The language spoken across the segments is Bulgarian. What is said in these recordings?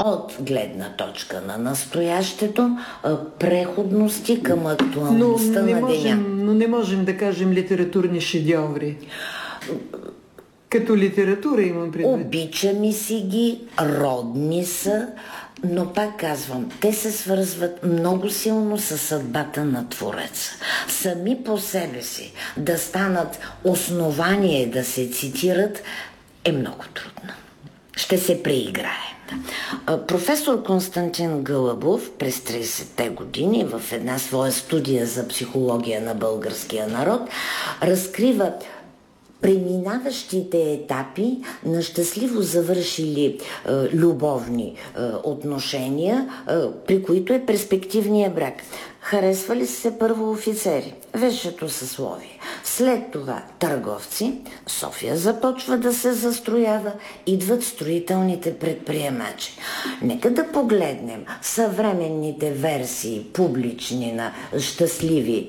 от гледна точка на настоящето, преходности към актуалността на деня. Но не можем да кажем литературни шедьоври. Като литература имам предвид. Обичаме си ги, родни са, но пак казвам, те се свързват много силно със съдбата на твореца. Сами по себе си да станат основание да се цитират е много трудно. Ще се преиграе. Професор Константин Гълъбов през 30-те години в една своя студия за психология на българския народ разкрива преминаващите етапи на щастливо завършили любовни отношения, при които е перспективния брак. Харесвали се първо офицери, висшето съсловие. След това търговци, София започва да се застроява, идват строителните предприемачи. Нека да погледнем съвременните версии, публични на щастливи,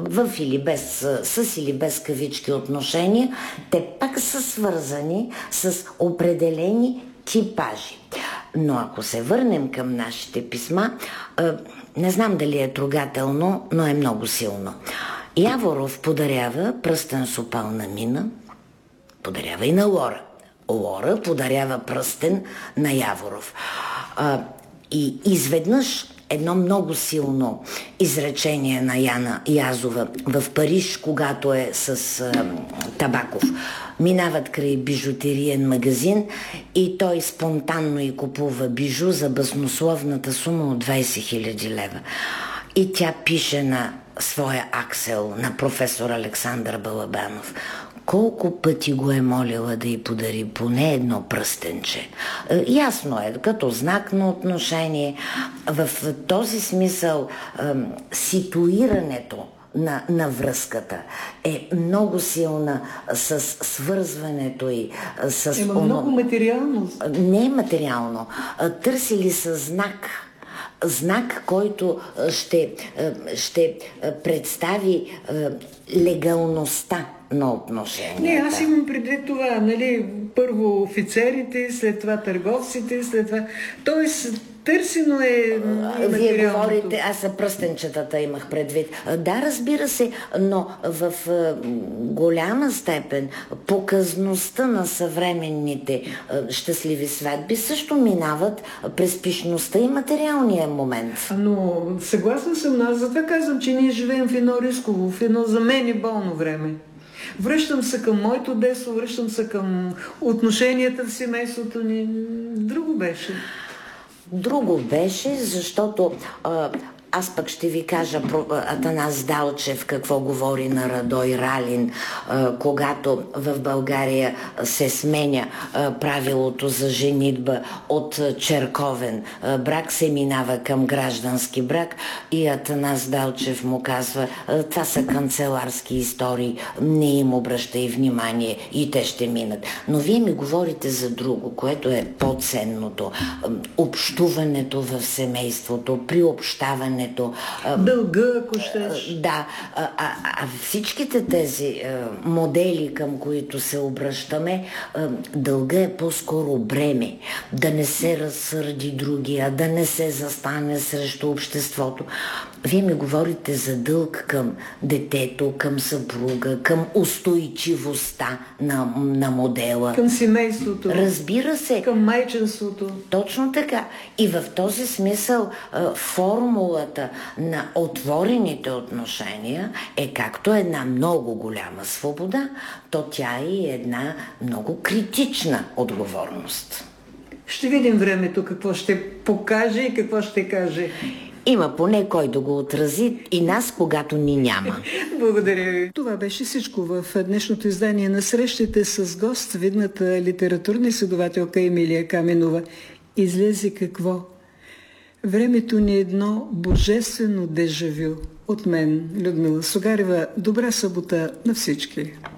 с или без кавички отношения, те пак са свързани с определени типажи. Но ако се върнем към нашите писма, не знам дали е трогателно, но е много силно. Яворов подарява пръстен с опална мина, подарява и на Лора. Лора подарява пръстен на Яворов. И изведнъж едно много силно изречение на Яна Язова в Париж, когато е с Табаков. Минават край бижутериен магазин и той спонтанно й купува бижу за баснословната сума от 20 000 лева. И тя пише на своя Аксел, на професор Александър Балабанов, колко пъти го е молила да й подари поне едно пръстенче. Ясно е, като знак на отношение. В този смисъл ситуирането на връзката е много силна с свързването и с... много материално. Не е материално. Търсили са знак, който ще представи легалността на отношенията. Не, аз имам предвид това, нали, първо офицерите, след това търговците, след това... Тоест, търсено е материалното. Вие говорите, аз за пръстенчетата имах предвид. Да, разбира се, но в голяма степен показността на съвременните щастливи сватби също минават през пишността и материалния момент. Но съгласна съм, аз затова казвам, че ние живеем в едно рисково, в едно за мен болно време. Връщам се към моето детство, връщам се към отношенията в семейството ни. Друго беше, защото аз пък ще ви кажа Атанас Далчев какво говори на Радой Ралин, когато в България се сменя правилото за женитба от черковен брак, се минава към граждански брак и Атанас Далчев му казва, това са канцеларски истории, не им обръщай внимание и те ще минат. Но вие ми говорите за друго, което е по-ценното. Общуването в семейството, приобщаването. Дълга, ако щеш. Да. Всичките тези модели, към които се обръщаме, дълга е по-скоро бреме. Да не се разсърди другия, да не се застане срещу обществото. Вие ми говорите за дълг към детето, към съпруга, към устойчивостта на модела. Към семейството. Разбира се. Към майчинството. Точно така. И в този смисъл формулата на отворените отношения е както една много голяма свобода, то тя е една много критична отговорност. Ще видим времето какво ще покаже и какво ще каже. Има поне кой да го отрази и нас, когато ни няма. Благодаря ви. Това беше всичко в днешното издание на Срещите с гост, видната литературна изследователка Емилия Каменова. Излезе какво? Времето ни е едно божествено дежавю. От мен, Людмила Сугарева, добра събота на всички.